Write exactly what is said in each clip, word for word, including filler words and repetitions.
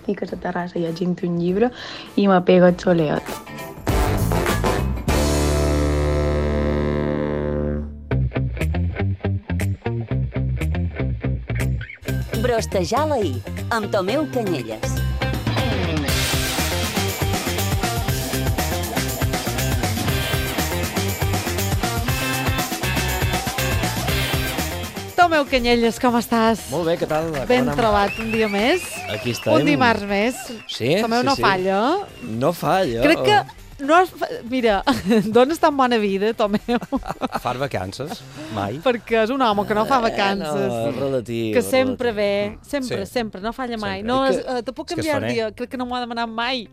estic a la terrassa llegint un llibre i me pega el soleat. Brostejar l'ahir, amb Tomeu Canyelles. Tomeu Canyelles, com estàs? Molt bé, què tal? Com Ben anem? trobat, un dia més. Aquí estem. Un dimarts més. Sí, Tomeu sí, no sí. falla. No falla. Crec que no has... Mira, dones tan bona vida, Tomeu, Far vacances? Mai? perquè és un home que no fa Eh, vacances. no, relatiu, que sempre relatiu. ve, sempre, Sí. sempre, no falla mai. Sempre. No, I és, que- eh, te puc és que és canviar el faner. dia, crec que no m'ho ha demanat mai.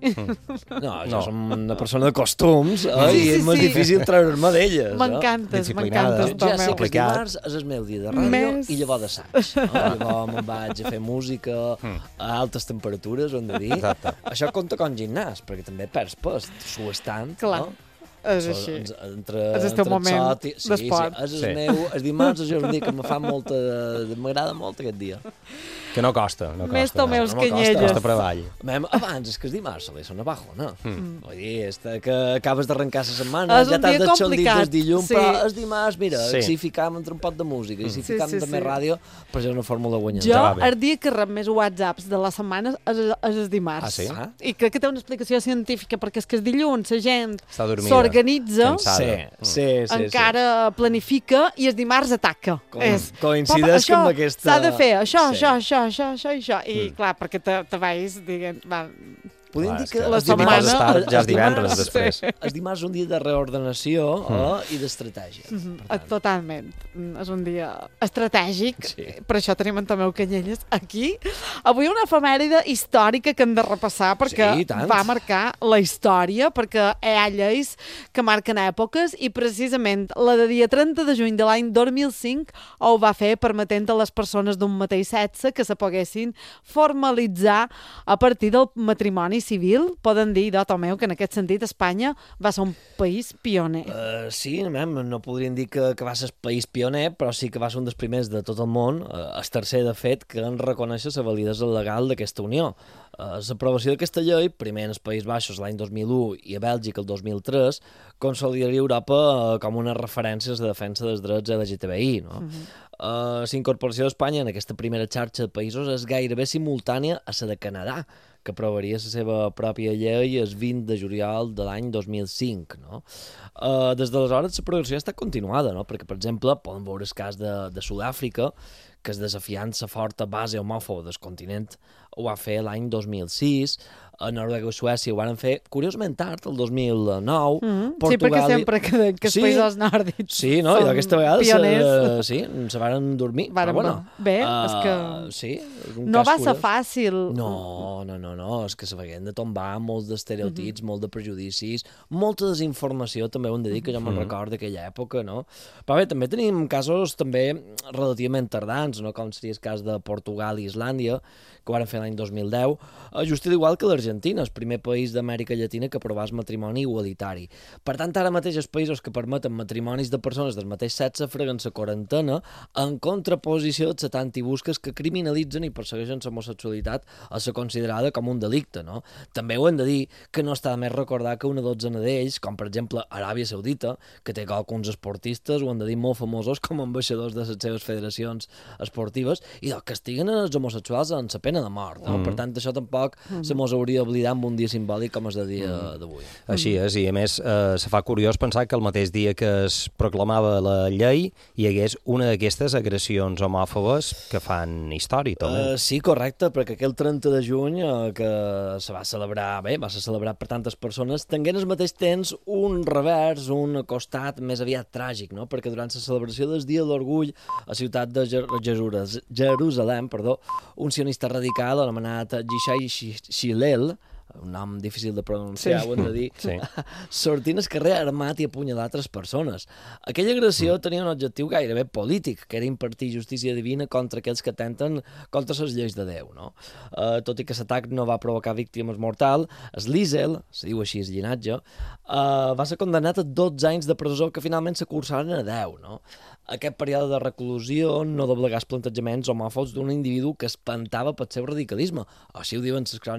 No, jo No. som una persona de costums, eh, Sí, i sí, és més sí. difícil treure'm d'elles. eh? M'encantes, Disciplinada. m'encantes, Ja sé que Tomeu. els Complicat. dimarts és el meu dia de ràdio Més. i llavors d'assaig. No? Llavors me'n vaig a fer música a altes temperatures, ho hem de dir. Exacte. Això compta com gimnàs, perquè també perds pes, sues tant. Clar. No? És So- així. ens- Entre, És el teu entre moment sot i- sí, d'esport. Sí, és el Sí. meu, el dimarts és un dia que me fa molta... M'agrada molt aquest dia. Que no costa, no costa. Més Tomeus no me costa. Canyelles. Costa per avall. Mem, abans, és que els dimarts solia ser una bajona. Mm. Vull dir, és que acabes d'arrencar la setmana, És un ja t'has dia deixat complicat, des dilluns, sí. però els dimarts, mira, Sí. si ficàvem entre un pot de música i si Sí, ficàvem sí, també sí. ràdio, però ja és una fórmula Jo, guanyadora. va bé. el dia que rep més whatsapps de la setmana és, és el dimarts. Ah, sí? Ah. I crec que té una explicació científica, perquè és que el dilluns la gent Està dormida. s'organitza, Cansada. Sí, sí, sí. encara planifica i el dimarts ataca. Com- és, coincideix "Papa, amb això aquesta- S'ha de fer això, Sí. això, això, això, això, i això. I clar, perquè te, te vais dient... Va, Podríem Clar, dir és que que la els dimarts- setmana- Estar els ja és divendres, dimarts- després. Els dimarts és un dia de reordenació eh, i d'estratègia. Eh, Totalment. Mm, És un dia estratègic. Sí. Per això tenim en Tomeu Canyelles aquí. Avui una efemèride històrica que hem de repassar perquè Sí, i tant. va marcar la història, perquè hi ha lleis que marquen èpoques i precisament la de dia trenta de juny de l'any dos mil cinc ho va fer permetent a les persones d'un mateix sexe que se poguessin formalitzar a partir del matrimoni civil. Poden dir, idò, Tomeu, que en aquest sentit Espanya va ser un país pioner. Uh, sí, mem, no podríem dir que, que va ser el país pioner, però sí que va ser un dels primers de tot el món, uh, el tercer, de fet, que en reconèixer la validesa legal d'aquesta unió. Uh, L'aprovació d'aquesta llei, primer en els Països Baixos l'any dos mil u i a Bèlgica el dos mil tres, consolidaria Europa uh, com unes referències de defensa dels drets L G T B I. No? Uh -huh. uh, la incorporació d'Espanya en aquesta primera xarxa de països és gairebé simultània a la de Canadà, que aprovaria la seva pròpia llei el vint de juliol de l'any dos mil cinc. No? Uh, des d'aleshores la progressió ha estat continuada, no? Perquè, per exemple, podem veure el cas de, de Sud-àfrica, que es desafiant la forta base homòfoba del continent ho va fer l'any dos mil sis, a Noruega i Suècia ho van fer curiosament tard, el dos mil nou, Mm, sí, Portugal... perquè sempre que, que els Sí. països nòrdics Sí, no? I són aquesta vegada se, pioners. sí, se varen dormir. Varen però bueno, bé, uh, és que sí, és un no cas va ser curiós. fàcil. No, no, no, no, és que se veien de tombar molts d'estereotips, mm -hmm. molt de prejudicis, molta desinformació, també ho hem de dir, que jo me'n Mhm. recordo d'aquella època, no? Però bé, també tenim casos també relativament tardans, no? Com seria el cas de Portugal i Islàndia, que ho van fer l'any dos mil deu, just igual que l'Argentina, el primer país d'Amèrica Llatina que aprovà el matrimoni igualitari. Per tant, ara mateix els països que permeten matrimonis de persones del mateix sexe freguen la quarantena en contraposició dels antibusques que criminalitzen i persegueixen l'homosexualitat a ser considerada com un delicte, no? També ho hem de dir que no està de més recordar que una dotzena d'ells, com per exemple Aràbia Saudita, que té alguns esportistes, ho hem de dir molt famosos com a ambaixadors de les seves federacions esportives, i que castiguen els homosexuals en la pena de mort, no? Mm. Per tant, això tampoc mm. se mos hauria d'oblidar amb un dia simbòlic com és el dia mm. d'avui. Així és, i a més eh, se fa curiós pensar que el mateix dia que es proclamava la llei hi hagués una d'aquestes agressions homòfobes que fan història, també. Uh, sí, correcte, perquè aquell trenta de juny uh, que se va celebrar, bé, va ser celebrat per tantes persones, tinguent al mateix temps un revers, un costat més aviat tràgic, no? Perquè durant la celebració del Dia de l'Orgull a la ciutat de Jer Jerusalem, Jerusalem perdó, un sionista radical anomenat Yishai Shilel, un nom difícil de pronunciar, Sí. ho hem de dir, Sí. sortint al carrer armat i apunyalar altres persones. Aquella agressió mm. tenia un objectiu gairebé polític, que era impartir justícia divina contra aquells que atenten contra les lleis de Déu. No? Uh, tot i que l'atac no va provocar víctimes mortals, Slizel, se diu així el llinatge, uh, va ser condemnat a dotze anys de presó que finalment s'acursaren a deu. No? Aquest període de reclusió no doblegà els plantejaments homòfobs d'un individu que espantava pel seu radicalisme. Així ho diuen les cròniques